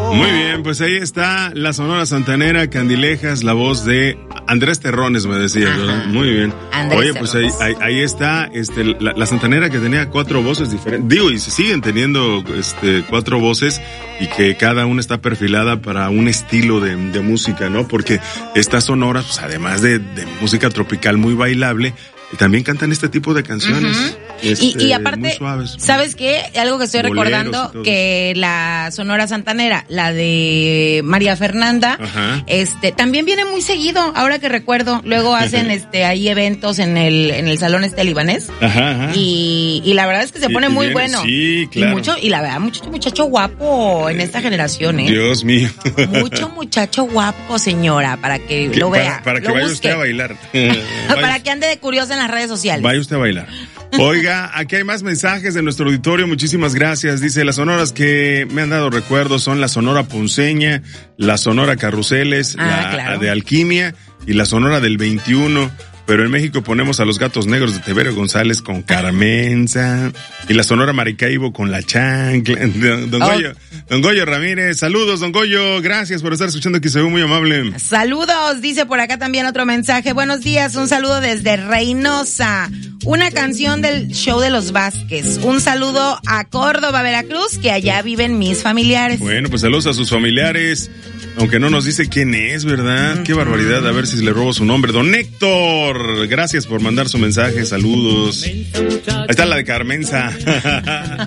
Muy bien, pues ahí está la Sonora Santanera, Candilejas, la voz de Andrés Terrones, me decía, ¿verdad? Muy bien. Andrés Oye, pues ahí está la Santanera que tenía 4 voces diferentes. Digo, y se siguen teniendo 4 voces y que cada una está perfilada para un estilo de música, ¿no? Porque estas sonoras, pues además de música tropical muy bailable, también cantan este tipo de canciones. Y aparte, muy suaves. ¿sabes qué? Algo que estoy recordando, que la Sonora Santanera, la de María Fernanda, también viene muy seguido, ahora que recuerdo. Luego hacen ahí eventos en el Salón Libanés. Y la verdad es que se pone muy bueno. Sí, claro. Y la verdad, mucho muchacho guapo en esta generación, ¿eh? Dios mío. Mucho muchacho guapo, señora, para que lo vea. Para que vaya usted a bailar. Para que ande de curiosa en las redes sociales. Vaya usted a bailar. Oiga, aquí hay más mensajes de nuestro auditorio, muchísimas gracias. Dice, las sonoras que me han dado recuerdos son la Sonora Ponceña, la Sonora Carruseles, la de Alquimia y la Sonora del 21. Pero en México ponemos a los Gatos Negros de Tiberio González con Carmenza y la Sonora Maracaibo con La Chancla. Don Goyo Ramírez, saludos, don Goyo, gracias por estar escuchando aquí, se ve muy amable. Saludos, dice por acá también otro mensaje. Buenos días, un saludo desde Reynosa. Una canción del show de los Vázquez. Un saludo a Córdoba, Veracruz, que allá viven mis familiares. Bueno, pues saludos a sus familiares. Aunque no nos dice quién es, ¿verdad? Qué barbaridad, a ver si le robo su nombre. Don Héctor, gracias por mandar su mensaje, saludos. Ahí está la de Carmenza.